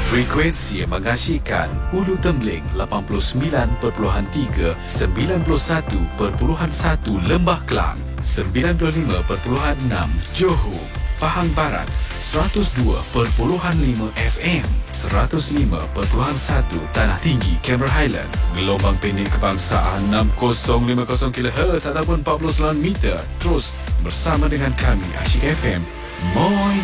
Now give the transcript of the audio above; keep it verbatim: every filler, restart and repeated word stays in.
Frekuensi yang mengasyikkan Hulu Tembling lapan puluh sembilan perpuluhan tiga, sembilan puluh satu perpuluhan satu Lembah Kelang, sembilan puluh lima perpuluhan enam Johor, Pahang Barat, seratus dua perpuluhan lima F M, seratus lima perpuluhan satu Tanah Tinggi, Cameron Highland, gelombang pendek kebangsaan enam kosong lima kosong kilohertz ataupun empat puluh sembilan meter. Terus bersama dengan kami Asyik F M. Moi